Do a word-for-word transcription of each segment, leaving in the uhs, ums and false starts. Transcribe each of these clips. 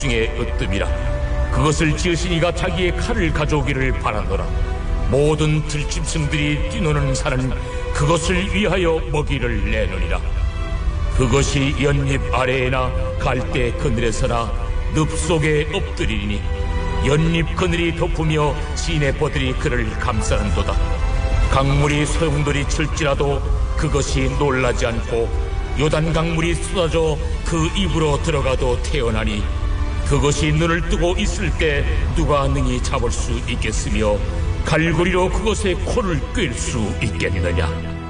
중에 으뜸이라. 그것을 지으신 이가 자기의 칼을 가져오기를 바라노라. 모든 들짐승들이 뛰노는 산은 그것을 위하여 먹이를 내느니라. 그것이 연잎 아래에나 갈대 그늘에서나 늪 속에 엎드리니 연잎 그늘이 덮으며 시내버들이 그를 감싸는도다. 강물이 소용돌이 칠지라도 그것이 놀라지 않고 요단 강물이 쏟아져 그 입으로 들어가도 태어나니 그것이 눈을 뜨고 있을 때 누가 능히 잡을 수 있겠으며 갈고리로 그것의 코를 꿰일 수 있겠느냐.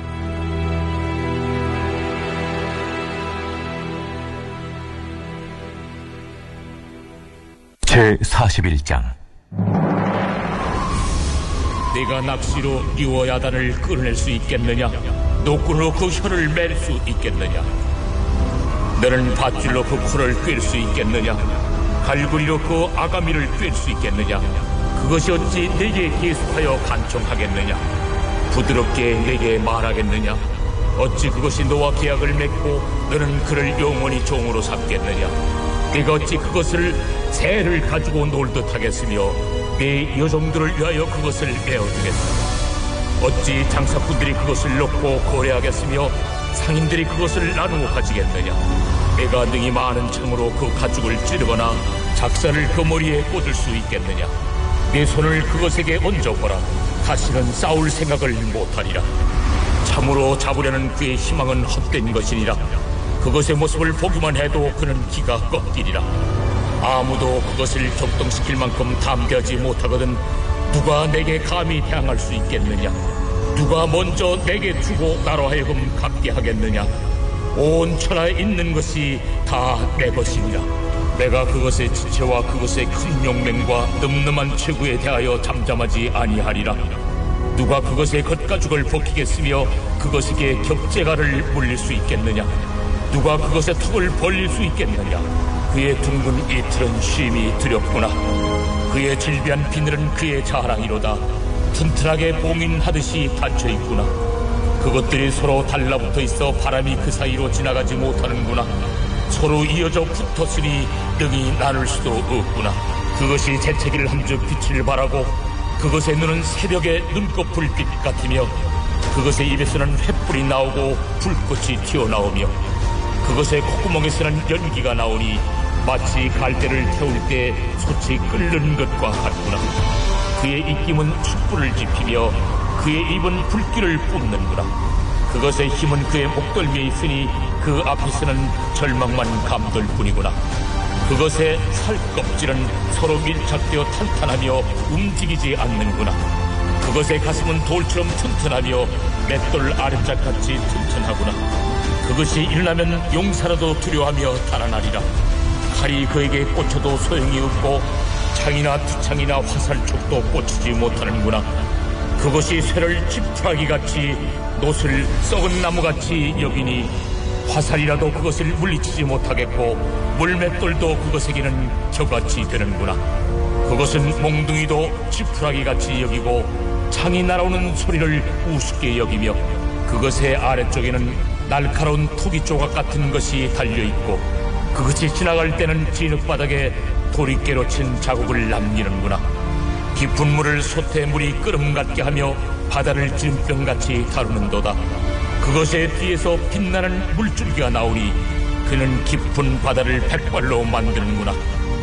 제사십일 장. 네가 낚시로 리워야단을 끌어낼 수 있겠느냐? 노끈으로 그 혀를 맬 수 있겠느냐? 너는 밧줄로 그 코를 꿰일 수 있겠느냐? 갈고리로 그 아가미를 꿰일 수 있겠느냐? 그것이 어찌 내게 계속하여 간청하겠느냐? 부드럽게 내게 말하겠느냐? 어찌 그것이 너와 계약을 맺고 너는 그를 영원히 종으로 삼겠느냐? 네가 어찌 그것을 새를 가지고 놀듯 하겠으며 네 여종들을 위하여 그것을 내어주겠느냐? 어찌 장사꾼들이 그것을 놓고 고려하겠으며 상인들이 그것을 나누어 가지겠느냐? 내가 능히 많은 창으로 그 가죽을 찌르거나 작사를 그 머리에 꽂을 수 있겠느냐? 내 손을 그것에게 얹어보라. 다시는 싸울 생각을 못하리라. 참으로 잡으려는 그의 희망은 헛된 것이니라. 그것의 모습을 보기만 해도 그는 기가 꺾이리라. 아무도 그것을 격동시킬 만큼 담대하지 못하거든 누가 내게 감히 대항할 수 있겠느냐? 누가 먼저 내게 주고 나로 하여금 갚게 하겠느냐? 온 천하에 있는 것이 다 내 것이니라. 내가 그것의 지체와 그것의 큰 용맹과 늠름한 체구에 대하여 잠잠하지 아니하리라. 누가 그것의 겉가죽을 벗기겠으며 그것에게 격제가를 물릴 수 있겠느냐? 누가 그것의 턱을 벌릴 수 있겠느냐? 그의 둥근 이틀은 쉼이 두렵구나. 그의 질비한 비늘은 그의 자랑이로다. 튼튼하게 봉인하듯이 닫혀있구나. 그것들이 서로 달라붙어 있어 바람이 그 사이로 지나가지 못하는구나. 서로 이어져 붙었으니 능히 나눌 수도 없구나. 그것이 재채기를 한즉 빛을 발하고 그것의 눈은 새벽의 눈꽃 불빛 같으며 그것의 입에서는 횃불이 나오고 불꽃이 튀어나오며 그것의 콧구멍에서는 연기가 나오니 마치 갈대를 태울 때 솥이 끓는 것과 같구나. 그의 입김은 숯불을 지피며 그의 입은 불길을 뿜는구나. 그것의 힘은 그의 목덜미에 있으니 그 앞에서는 절망만 감돌 뿐이구나. 그것의 살껍질은 서로 밀착되어 탄탄하며 움직이지 않는구나. 그것의 가슴은 돌처럼 튼튼하며 맷돌 아랫짝같이 튼튼하구나. 그것이 일어나면 용사라도 두려워하며 달아나리라. 칼이 그에게 꽂혀도 소용이 없고 창이나 투창이나 화살촉도 꽂히지 못하는구나. 그것이 쇠를 지푸라기같이 노슬 썩은 나무같이 여기니 화살이라도 그것을 물리치지 못하겠고 물맷돌도 그것에게는 겨같이 되는구나. 그것은 몽둥이도 지푸라기같이 여기고 창이 날아오는 소리를 우습게 여기며 그것의 아래쪽에는 날카로운 토기 조각 같은 것이 달려있고 그것이 지나갈 때는 진흙바닥에 도리깨로 친 자국을 남기는구나. 깊은 물을 솥에 물이 끓음 같게 하며 바다를 지름병같이 다루는도다. 그것의 뒤에서 빛나는 물줄기가 나오니 그는 깊은 바다를 백발로 만드는구나.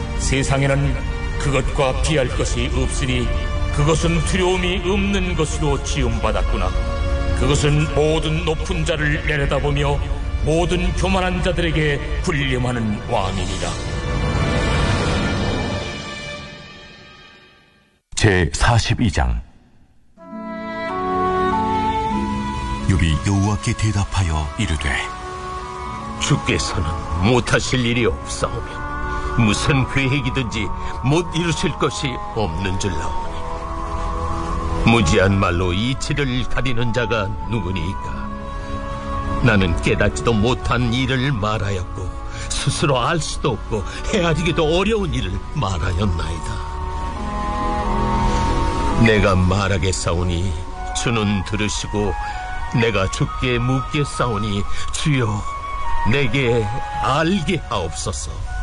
세상에는 그것과 비할 것이 없으니 그것은 두려움이 없는 것으로 지음받았구나. 그것은 모든 높은 자를 내려다보며 모든 교만한 자들에게 군림하는 왕이니라. 제사십이 장. 욥이 여호와께 대답하여 이르되 주께서는 못하실 일이 없사오며 무슨 계획이든지 못 이루실 것이 없는 줄 나오니 무지한 말로 이치를 가리는 자가 누구니까. 나는 깨닫지도 못한 일을 말하였고 스스로 알 수도 없고 헤아리기도 어려운 일을 말하였나이다. 내가 말하겠사오니 주는 들으시고 내가 주께 묻겠사오니 주여 내게 알게 하옵소서.